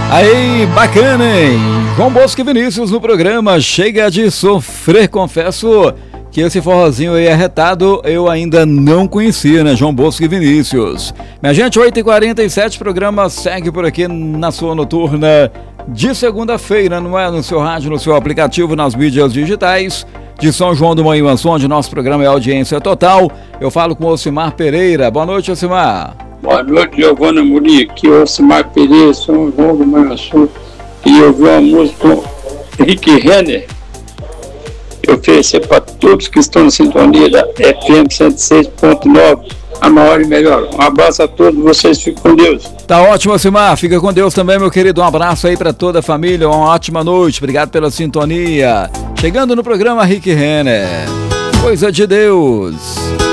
Aí, bacana, hein? João Bosco e Vinícius no programa Chega de Sofrer. Confesso que esse forrozinho aí arretado eu ainda não conhecia, né? João Bosco e Vinícius. Minha gente, 8h47, programa segue por aqui na sua noturna de segunda-feira, não é? No seu rádio, no seu aplicativo, nas mídias digitais de São João do Manhuaçu, onde nosso programa é audiência total. Eu falo com o Ocimar Pereira. Boa noite, Ocimar. Boa noite, Giovana Muri, aqui é o Ocimar Pereira, São João do Manhuaçu, e eu vi uma música do Rick Renner. Eu oferecer para todos que estão na sintonia da FM 106.9, a maior e melhor. Um abraço a todos vocês, fiquem com Deus. Tá ótimo, Ocimar, fica com Deus também, meu querido. Um abraço aí para toda a família, uma ótima noite, obrigado pela sintonia. Chegando no programa Rick Renner, Coisa de Deus.